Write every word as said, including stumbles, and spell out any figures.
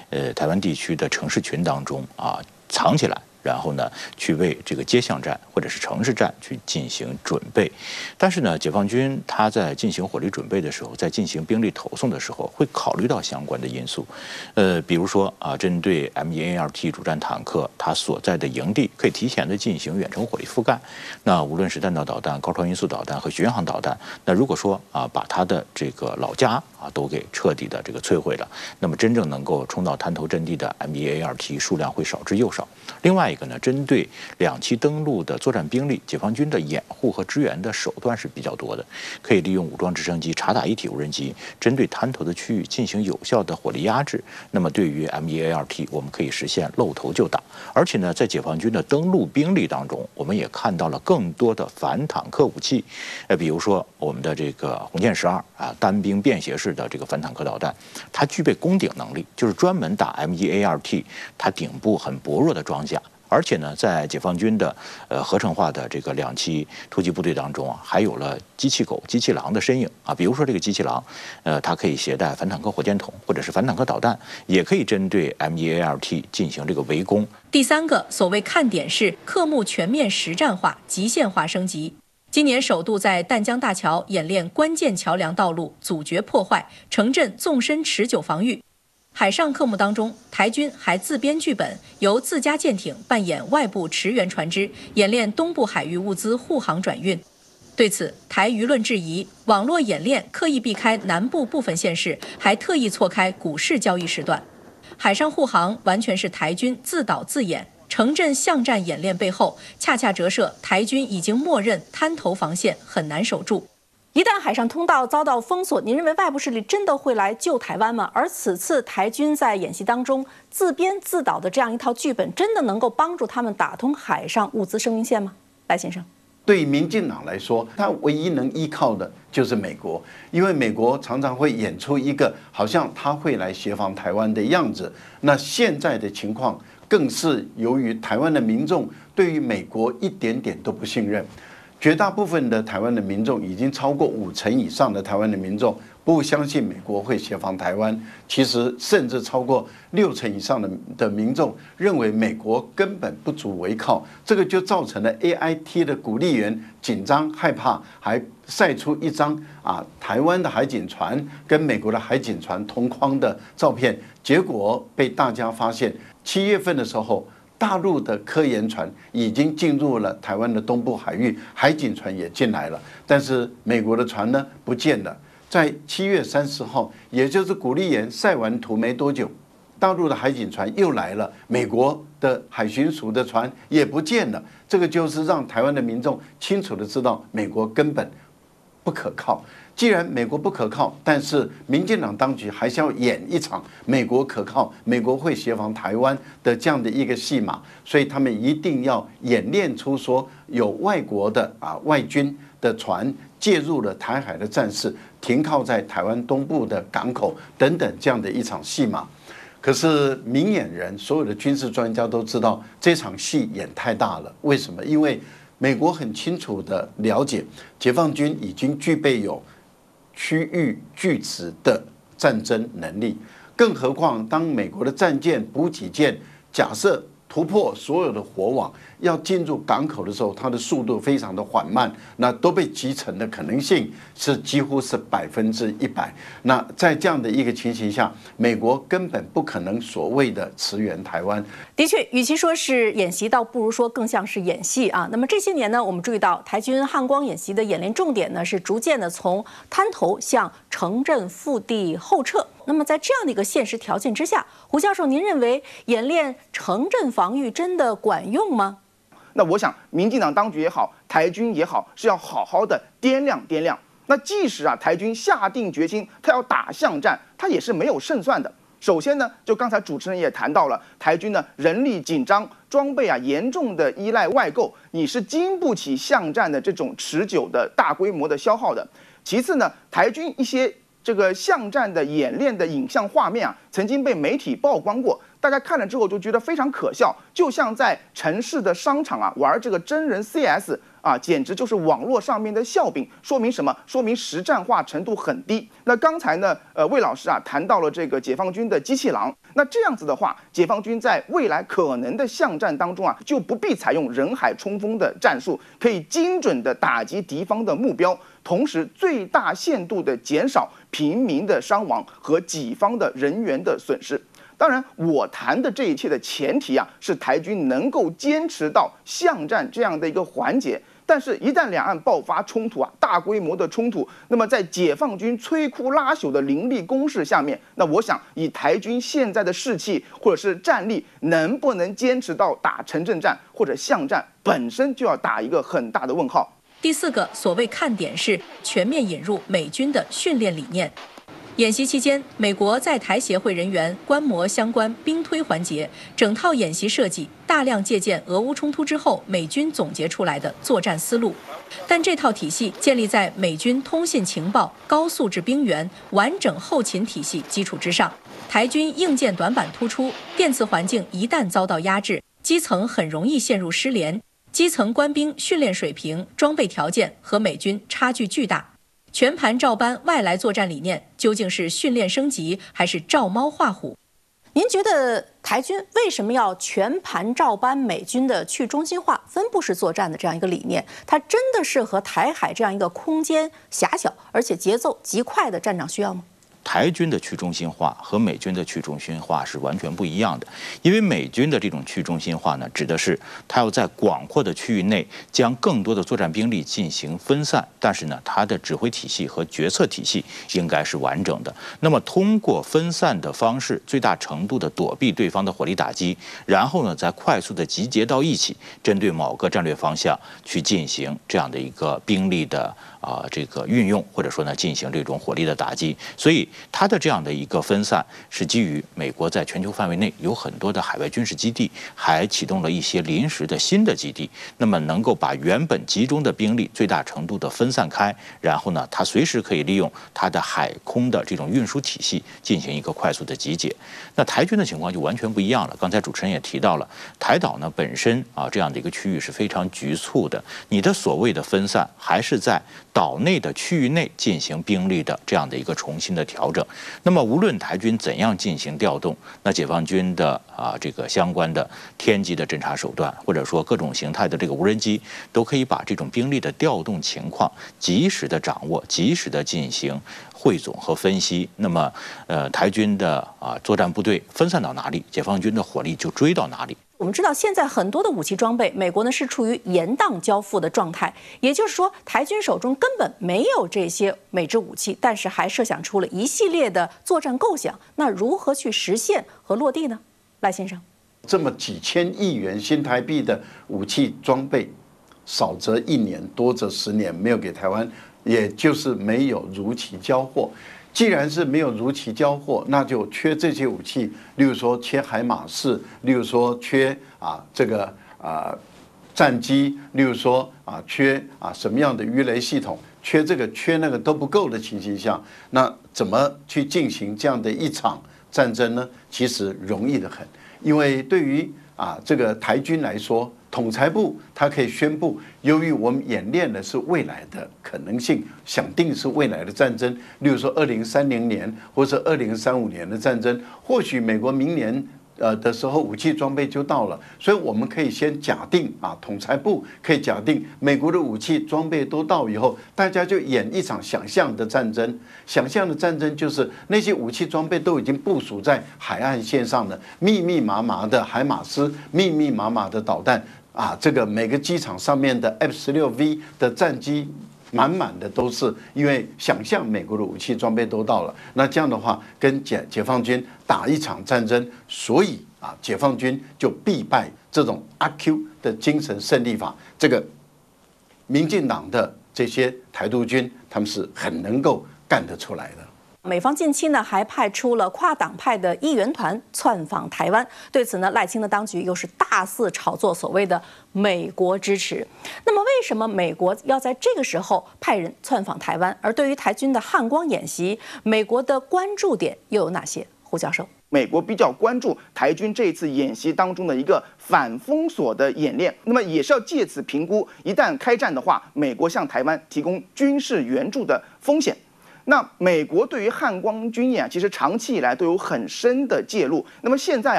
呃台湾地区的城市群当中啊藏起来。然后呢，去为这个街巷战或者是城市战去进行准备。但是呢，解放军他在进行火力准备的时候，在进行兵力投送的时候，会考虑到相关的因素。呃，比如说啊，针对 M 一 A R T 主战坦克，它所在的营地可以提前的进行远程火力覆盖。那无论是弹道导弹、高超音速导弹和巡航导弹，那如果说啊，把它的这个老家啊都给彻底的这个摧毁了，那么真正能够冲到滩头阵地的 M 一 A R T 数量会少之又少。另外一个呢，针对两栖登陆的作战兵力，解放军的掩护和支援的手段是比较多的，可以利用武装直升机、察打一体无人机，针对滩头的区域进行有效的火力压制。那么对于 M 一 A R T， 我们可以实现露头就打。而且呢，在解放军的登陆兵力当中，我们也看到了更多的反坦克武器，呃，比如说我们的这个红箭十二啊，单兵便携式的这个反坦克导弹，它具备攻顶能力，就是专门打 M 一 A R T， 它顶部很薄弱的装甲。而且呢，在解放军的呃合成化的这个两栖突击部队当中啊，还有了机器狗、机器狼的身影啊。比如说这个机器狼，呃，它可以携带反坦克火箭筒或者是反坦克导弹，也可以针对 M 一 A R T 进行这个围攻。 第三个所谓看点是科目全面实战化、极限化升级。今年首度在淡江大桥演练关键桥梁道路阻绝破坏、城镇纵深持久防御。海上科目当中，台军还自编剧本，由自家舰艇扮演外部驰援船只，演练东部海域物资护航转运。对此，台舆论质疑，网络演练刻意避开南部部分县市，还特意错开股市交易时段。海上护航完全是台军自导自演，城镇巷战演练背后，恰恰折射台军已经默认滩头防线很难守住。一旦海上通道遭到封锁，您认为外部势力真的会来救台湾吗？而此次台军在演习当中自编自导的这样一套剧本，真的能够帮助他们打通海上物资生命线吗？赖先生， 对于民进党来说，他唯一能依靠的就是美国，因为美国常常会演出一个好像他会来协防台湾的样子。那现在的情况更是由于台湾的民众对于美国一点点都不信任。绝大部分的台湾的民众，已经超过五成以上的台湾的民众不相信美国会协防台湾。其实甚至超过六成以上的的民众认为美国根本不足为靠，这个就造成了 A I T 的鼓励员紧张害怕，还晒出一张啊台湾的海警船跟美国的海警船同框的照片，结果被大家发现，七月份的时候。大陆的科研船已经进入了台湾的东部海域，海警船也进来了，但是美国的船呢不见了。在七月三十号，也就是古立言晒完图没多久，大陆的海警船又来了，美国的海巡署的船也不见了。这个就是让台湾的民众清楚的知道，美国根本不可靠。既然美国不可靠，但是民进党当局还是要演一场美国可靠、美国会协防台湾的这样的一个戏码，所以他们一定要演练出说有外国的啊外军的船介入了台海的战事，停靠在台湾东部的港口等等这样的一场戏码。可是明眼人，所有的军事专家都知道这场戏演太大了。为什么？因为美国很清楚的了解，解放军已经具备有区域拒止的战争能力，更何况当美国的战舰、补给舰假设突破所有的火网，要进入港口的时候，它的速度非常的缓慢，那都被击沉的可能性是几乎是百分之一百。那在这样的一个情形下，美国根本不可能所谓的驰援台湾。 的确，与其说是演习，倒不如说更像是演戏啊。那么这些年呢，我们注意到台军汉光演习的演练重点呢，是逐渐的从滩头向城镇腹地后撤。那么在这样的一个现实条件之下，胡教授，您认为演练城镇防御真的管用吗？ 那我想，民进党当局也好，台军也好，是要好好的掂量掂量。那即使啊，台军下定决心，他要打巷战，他也是没有胜算的。首先呢，就刚才主持人也谈到了，台军呢人力紧张，装备啊严重的依赖外购，你是经不起巷战的这种持久的大规模的消耗的。其次呢，台军一些这个巷战的演练的影像画面啊，曾经被媒体曝光过，大家看了之后就觉得非常可笑，就像在城市的商场啊玩这个真人 C S 啊，简直就是网络上面的笑柄。说明什么？说明实战化程度很低。那刚才呢，呃，魏老师啊谈到了这个解放军的机器狼。那这样子的话，解放军在未来可能的巷战当中啊，就不必采用人海冲锋的战术，可以精准的打击敌方的目标，同时最大限度的减少平民的伤亡和己方的人员的损失。当然，我谈的这一切的前提啊，是台军能够坚持到巷战这样的一个环节。但是，一旦两岸爆发冲突啊，大规模的冲突，那么在解放军摧枯拉朽的凌厉攻势下面，那我想以台军现在的士气或者是战力，能不能坚持到打城镇战或者巷战，本身就要打一个很大的问号。 第四个所谓看点是全面引入美军的训练理念。演习期间，美国在台协会人员观摩相关兵推环节，整套演习设计大量借鉴俄乌冲突之后美军总结出来的作战思路，但这套体系建立在美军通信情报、高素质兵员、完整后勤体系基础之上。台军硬件短板突出，电磁环境一旦遭到压制，基层很容易陷入失联。基层官兵训练水平、装备条件和美军差距巨大。全盘照搬外来作战理念，究竟是训练升级还是照猫画虎？ 您觉得台军为什么要全盘照搬美军的去中心化、分布式作战的这样一个理念？它真的适合台海这样一个空间狭小而且节奏极快的战场需要吗？ 台军的去中心化和美军的去中心化是完全不一样的，因为美军的这种去中心化呢，指的是它要在广阔的区域内将更多的作战兵力进行分散，但是呢，它的指挥体系和决策体系应该是完整的。那么，通过分散的方式，最大程度的躲避对方的火力打击，然后呢，再快速的集结到一起，针对某个战略方向去进行这样的一个兵力的啊、呃、这个运用，或者说呢，进行这种火力的打击，所以。它的这样的一个分散是基于美国在全球范围内有很多的海外军事基地，还启动了一些临时的新的基地，那么能够把原本集中的兵力最大程度的分散开，然后呢，它随时可以利用它的海空的这种运输体系进行一个快速的集结。那台军的情况就完全不一样了。刚才主持人也提到了，台岛呢本身啊这样的一个区域是非常局促的，你的所谓的分散还是在岛内的区域内进行兵力的这样的一个重新的调整。那么无论台军怎样进行调动，那解放军的啊这个相关的天基的侦察手段，或者说各种形态的这个无人机，都可以把这种兵力的调动情况及时的掌握，及时的进行汇总和分析。那么呃台军的啊作战部队分散到哪里，解放军的火力就追到哪里。 我们知道，现在很多的武器装备，美国呢是处于延宕交付的状态，也就是说，台军手中根本没有这些美制武器，但是还设想出了一系列的作战构想。那如何去实现和落地呢？赖先生， 这么几千亿元新台币的武器装备，少则一年，多则十年没有给台湾，也就是没有如期交货。既然是没有如期交货，那就缺这些武器，例如说缺海马式，例如说缺啊这个啊战机，例如说啊缺啊什么样的鱼雷系统，缺这个缺那个都不够的情形下，那怎么去进行这样的一场战争呢？其实容易得很，因为对于啊这个台军来说，统裁部它可以宣布，由于我们演练的是未来的可能性，想定是未来的战争，例如说二零三零年或者二零三五年的战争，或许美国明年呃的时候武器装备就到了，所以我们可以先假定啊，统裁部可以假定美国的武器装备都到以后，大家就演一场想象的战争。想象的战争就是那些武器装备都已经部署在海岸线上了，密密麻麻的海马斯，密密麻麻的导弹。啊，这个每个机场上面的 F 十六 V 的战机满满的都是，因为想象美国的武器装备都到了，那这样的话跟解解放军打一场战争，所以啊，解放军就必败这种阿 Q 的精神胜利法。这个民进党的这些台独军，他们是很能够干得出来的。 美方近期呢还派出了跨党派的议员团窜访台湾，对此呢赖清德当局又是大肆炒作所谓的美国支持。那么为什么美国要在这个时候派人窜访台湾？而对于台军的汉光演习，美国的关注点又有哪些？胡教授， 美国比较关注台军这一次演习当中的一个反封锁的演练，那么也是要借此评估一旦开战的话，美国向台湾提供军事援助的风险。那美国对于汉光军演啊，其实长期以来都有很深的介入。那么现在啊。